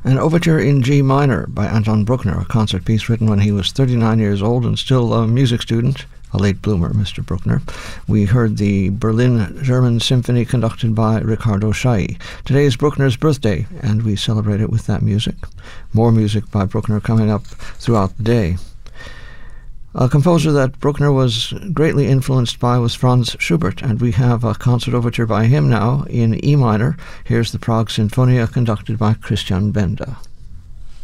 An overture in G minor by Anton Bruckner, a concert piece written when he was 39 years old and still a music student, a late bloomer, Mr. Bruckner. We heard the Berlin German Symphony conducted by Riccardo Chailly. Today is Bruckner's birthday, and we celebrate it with that music. More music by Bruckner coming up throughout the day. A composer that Bruckner was greatly influenced by was Franz Schubert, and we have a concert overture by him now in E minor. Here's the Prague Sinfonia conducted by Christian Benda.